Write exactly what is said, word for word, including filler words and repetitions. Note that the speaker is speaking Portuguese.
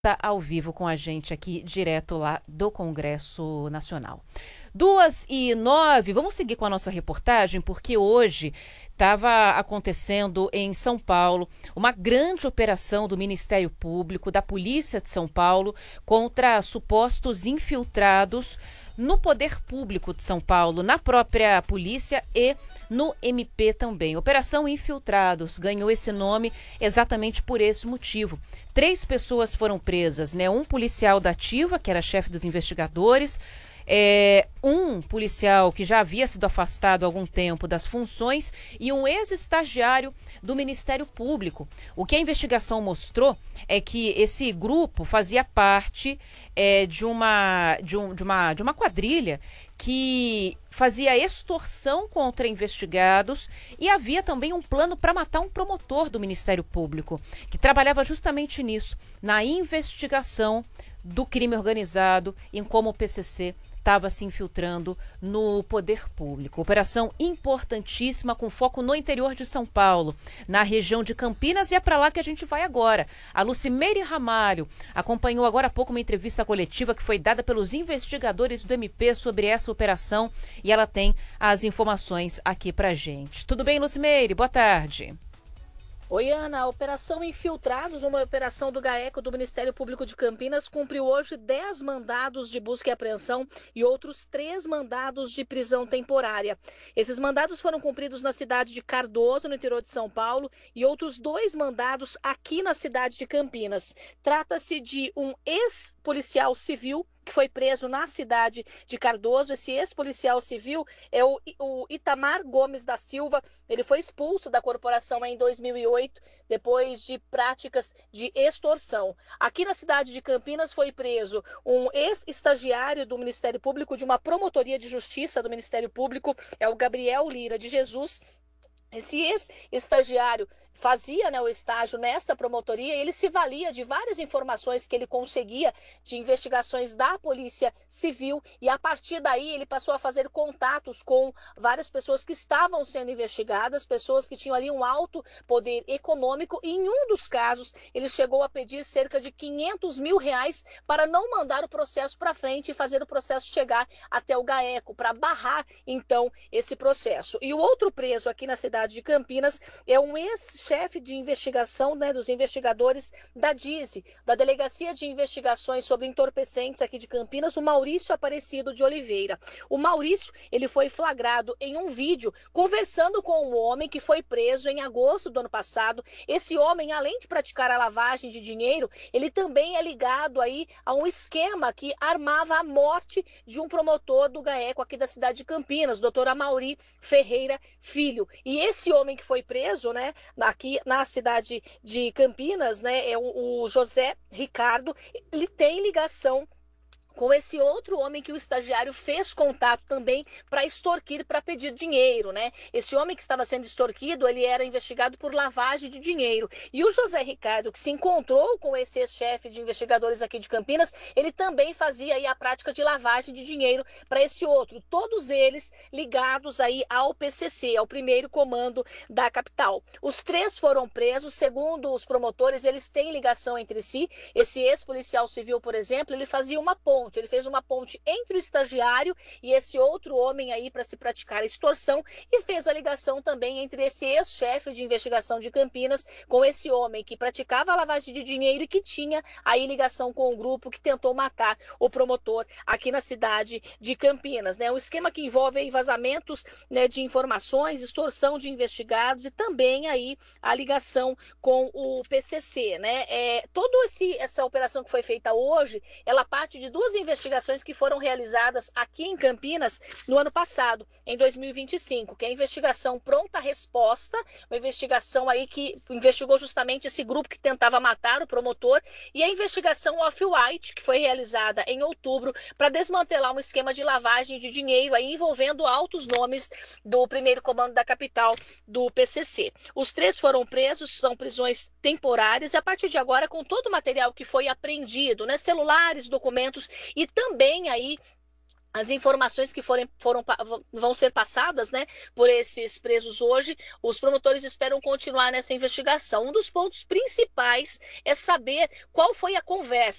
Está ao vivo com a gente aqui, direto lá do Congresso Nacional. Duas e nove, vamos seguir com a nossa reportagem, porque hoje estava acontecendo em São Paulo uma grande operação do Ministério Público, da Polícia de São Paulo, contra supostos infiltrados no poder público de São Paulo, na própria polícia e no M P também. Operação Infiltrados ganhou esse nome exatamente por esse motivo. Três pessoas foram presas, né? Um policial da ativa, que era chefe dos investigadores, é, um policial que já havia sido afastado há algum tempo das funções e um ex-estagiário do Ministério Público. O que a investigação mostrou é que esse grupo fazia parte é, de, uma, de, um, de, uma, de uma quadrilha que fazia extorsão contra investigados e havia também um plano para matar um promotor do Ministério Público, que trabalhava justamente nisso, na investigação do crime organizado, em como o P C C estava se infiltrando no poder público. Operação importantíssima, com foco no interior de São Paulo, na região de Campinas, e é para lá que a gente vai agora. A Lucimeire Ramalho acompanhou agora há pouco uma entrevista coletiva que foi dada pelos investigadores do M P sobre essa operação e ela tem as informações aqui para gente. Tudo bem, Lucimeire? Boa tarde. Oi, Ana. A Operação Infiltrados, uma operação do GAECO do Ministério Público de Campinas, cumpriu hoje dez mandados de busca e apreensão e outros três mandados de prisão temporária. Esses mandados foram cumpridos na cidade de Cardoso, no interior de São Paulo, e outros dois mandados aqui na cidade de Campinas. Trata-se de um ex-policial civil que foi preso na cidade de Cardoso. Esse ex-policial civil é o, o Itamar Gomes da Silva. Ele foi expulso da corporação em dois mil e oito, depois de práticas de extorsão. Aqui na cidade de Campinas foi preso um ex-estagiário do Ministério Público, de uma promotoria de justiça do Ministério Público, é o Gabriel Lira de Jesus. Esse ex-estagiário fazia, né, o estágio nesta promotoria e ele se valia de várias informações que ele conseguia de investigações da Polícia Civil, e a partir daí ele passou a fazer contatos com várias pessoas que estavam sendo investigadas, pessoas que tinham ali um alto poder econômico, e em um dos casos ele chegou a pedir cerca de quinhentos mil reais para não mandar o processo para frente e fazer o processo chegar até o GAECO, para barrar então esse processo. E o outro preso aqui na cidade de Campinas é um ex-chefe de investigação, né, dos investigadores da D I S E, da Delegacia de Investigações sobre Entorpecentes aqui de Campinas, o Maurício Aparecido de Oliveira. O Maurício, ele foi flagrado em um vídeo conversando com um homem que foi preso em agosto do ano passado. Esse homem, além de praticar a lavagem de dinheiro, ele também é ligado aí a um esquema que armava a morte de um promotor do GAECO aqui da cidade de Campinas, o doutor Amaury Ferreira Filho. E esse homem que foi preso, né, aqui na cidade de Campinas, né, é o, o José Ricardo. Ele tem ligação com esse outro homem que o estagiário fez contato também para extorquir, para pedir dinheiro, né? Esse homem que estava sendo extorquido, ele era investigado por lavagem de dinheiro. E o José Ricardo, que se encontrou com esse ex-chefe de investigadores aqui de Campinas, ele também fazia aí a prática de lavagem de dinheiro para esse outro. Todos eles ligados aí ao P C C, ao primeiro comando da capital. Os três foram presos, segundo os promotores, eles têm ligação entre si. Esse ex-policial civil, por exemplo, ele fazia uma ponte. Ele fez uma ponte entre o estagiário e esse outro homem aí para se praticar a extorsão, e fez a ligação também entre esse ex-chefe de investigação de Campinas com esse homem que praticava a lavagem de dinheiro e que tinha aí ligação com o grupo que tentou matar o promotor aqui na cidade de Campinas, né? Um esquema que envolve aí vazamentos, né, de informações, extorsão de investigados e também aí a ligação com o P C C, né? É, toda essa operação que foi feita hoje, ela parte de duas investigações que foram realizadas aqui em Campinas no ano passado, em dois mil e vinte e cinco, que é a investigação Pronta Resposta, uma investigação aí que investigou justamente esse grupo que tentava matar o promotor, e a investigação Off-White, que foi realizada em outubro para desmantelar um esquema de lavagem de dinheiro aí envolvendo altos nomes do primeiro comando da capital do P C C. Os três foram presos, são prisões temporárias, e a partir de agora, com todo o material que foi apreendido, né, celulares, documentos, e também aí as informações que forem, foram, vão ser passadas, né, por esses presos hoje, os promotores esperam continuar nessa investigação. Um dos pontos principais é saber qual foi a conversa